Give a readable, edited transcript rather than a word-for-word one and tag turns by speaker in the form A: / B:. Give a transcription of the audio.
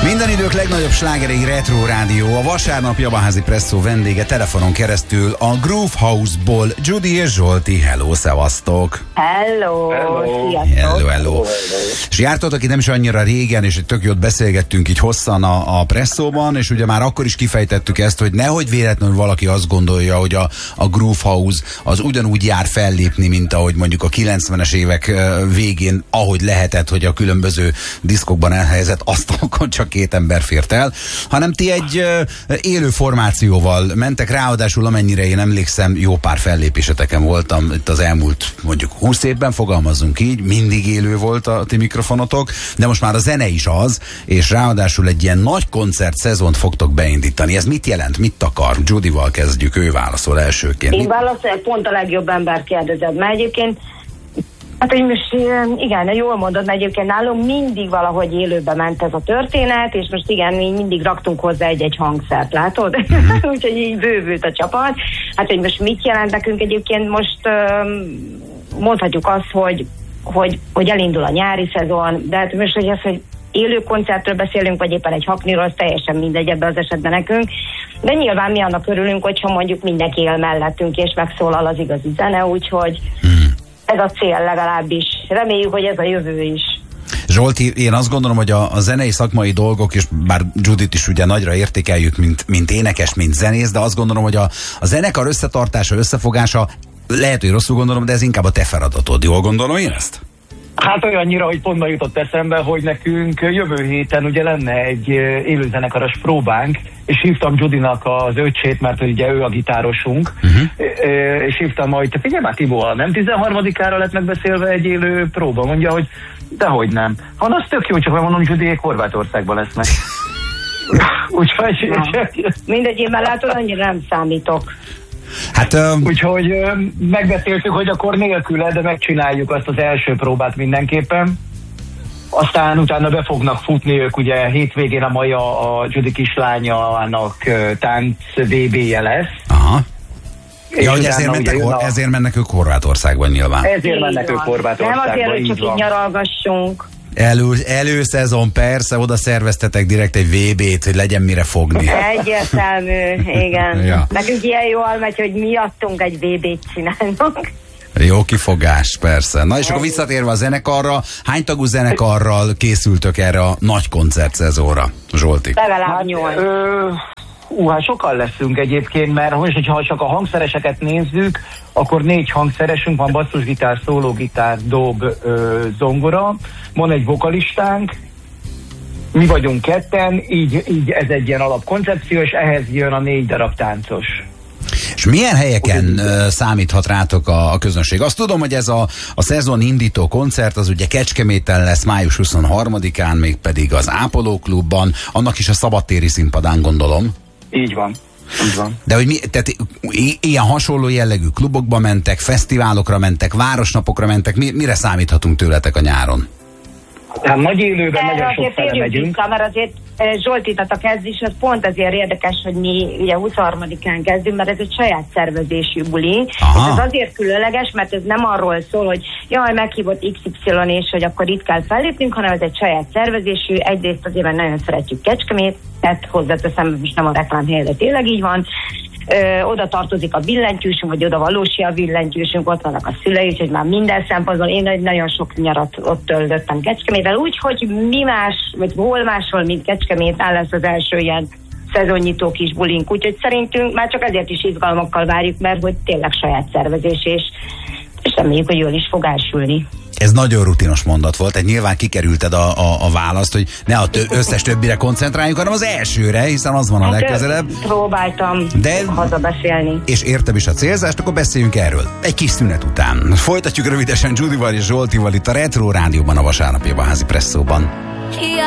A: Minden idők legnagyobb slágerei Retro Rádió, a vasárnapi Jabaházi Presszó vendége telefonon keresztül a Groove House-ból Judy és Zsolti. Hello, szevasztok!
B: Hello!
A: Hello. És jártatok itt nem is annyira régen, és egy tök jót beszélgettünk így hosszan a Presszóban, és ugye már akkor is kifejtettük ezt, hogy nehogy véletlenül valaki azt gondolja, hogy a Groove House az ugyanúgy jár fellépni, mint ahogy mondjuk a 90-es évek végén, ahogy lehetett, hogy a különböző diszkokban elhelyezett asztalokon csak két ember fért el, hanem ti egy élő formációval mentek, ráadásul amennyire én emlékszem, jó pár fellépéseteken voltam itt az elmúlt mondjuk 20 évben, fogalmazzunk így, mindig élő volt a ti mikrofonotok, de most már a zene is az, és ráadásul egy ilyen nagy koncert szezont fogtok beindítani. Ez mit jelent? Mit akar? Judyval kezdjük, ő válaszol elsőként.
B: Én válaszolok, pont a legjobb ember kérdezed, mert egyébként hát, hogy most igen, jól mondod, mert egyébként nálunk mindig valahogy élőbe ment ez a történet, és most igen, mi mindig raktunk hozzá egy hangszert, látod? Úgyhogy így bővült a csapat. Hát, hogy most mit jelent nekünk egyébként, most mondhatjuk azt, hogy elindul a nyári szezon, de hát most, hogy ez, hogy élő koncertről beszélünk, vagy éppen egy hakniról, az teljesen mindegy ebben az esetben nekünk. De nyilván mi annak örülünk, hogyha mondjuk mindenki él mellettünk, és megszólal az igazi zene, úgyhogy ez a cél legalábbis. Reméljük, hogy ez a jövő is.
A: Zsolti, én azt gondolom, hogy a zenei szakmai dolgok, és bár Judit is ugye nagyra értékeljük, mint énekes, mint zenész, de azt gondolom, hogy a zenekar összetartása, összefogása, lehet, hogy rosszul gondolom, de ez inkább a te feladatod. Jól gondolom én ezt?
C: Hát olyannyira, hogy pont ma jutott eszembe, hogy nekünk jövő héten ugye lenne egy élőzenekaros próbánk, és hívtam Judynak az öccsét, mert ugye ő a gitárosunk, és hívtam majd, figyelj már Tibó, nem 13-ára lett megbeszélve egy élő próba, mondja, hogy dehogy nem. Han, az tök jó, csak mondom, Judyék Horvátországban lesznek. Úgyhogy...
B: Mindegy, én már látod, annyira nem számítok.
A: Hát,
C: úgyhogy megbeszéltük, hogy akkor nélküle, de megcsináljuk azt az első próbát mindenképpen. Aztán utána be fognak futni ők, ugye hétvégén a Maja, a Judy kislányának tánc VB-je lesz.
A: Aha. Ja, hogy ezért mennek ők Horvátországban nyilván.
C: Ezért mennek ők Horvátországban.
B: Nem azért, hogy csak így nyaralgassunk.
A: Előszezon, persze, oda szerveztetek direkt egy VB-t, hogy legyen mire fogni.
B: Egyértelmű, igen.
A: Ja.
B: Nekünk ilyen jól megy, hogy miattunk egy VB-t csinálunk.
A: Jó kifogás, persze. Na és akkor visszatérve a zenekarra, hány tagú zenekarral készültök erre a nagy koncertszezonra, Zsolti?
B: Legalább 8.
C: Hát sokan leszünk egyébként, mert hogyha csak a hangszereseket nézzük, akkor 4 hangszeresünk van, basszusgitár, szólógitár, dob, zongora, van egy vokalistánk, mi vagyunk ketten, így ez egy ilyen alapkoncepció, és ehhez jön a 4 darab táncos.
A: És milyen helyeken számíthat rátok a közönség? Azt tudom, hogy ez a szezon indító koncert, az ugye Kecskeméten lesz május 23-án, mégpedig az Ápoló klubban, annak is a szabadtéri színpadán, gondolom.
C: Így van.
A: De hogy tehát ilyen hasonló jellegű klubokba mentek, fesztiválokra mentek, városnapokra mentek, mire számíthatunk tőletek a nyáron?
C: Hát nagy élőben nagyon sok fele megyünk.
B: Mert azért Zsolti, tehát a kezdés az pont azért érdekes, hogy mi ugye 23-án kezdünk, mert ez egy saját szervezésű buli. És ez azért különleges, mert ez nem arról szól, hogy jaj, meghívott XY és hogy akkor itt kell fellépnünk, hanem ez egy saját szervezésű. Egyrészt azért, mert nagyon szeretjük Kecskemét, tehát hozzáteszem, most nem a reklámhely, de tényleg így van. Oda tartozik a billentyűsünk, vagy oda valósi a billentyűsünk, ott vannak a szülei, úgyhogy már minden szempontból én nagyon sok nyarat ott töltöttem Kecskeméttel, úgyhogy mi más, vagy hol máshol, mint Kecskeméten lesz az első ilyen szezonnyitó kis bulink, úgyhogy szerintünk már csak ezért is izgalmakkal várjuk, mert hogy tényleg saját szervezés, és reméljük, hogy jól is fog elsülni.
A: Ez nagyon rutinos mondat volt, tehát nyilván kikerülted a választ, hogy ne az összes többire koncentráljunk, hanem az elsőre, hiszen az van a legközelebb.
B: Próbáltam hazabeszélni.
A: És értem is a célzást, akkor beszéljünk erről. Egy kis szünet után. Folytatjuk rövidesen Judyval és Zsoltival itt a Retro Rádióban, a vasárnapi Jabaházi Presszóban.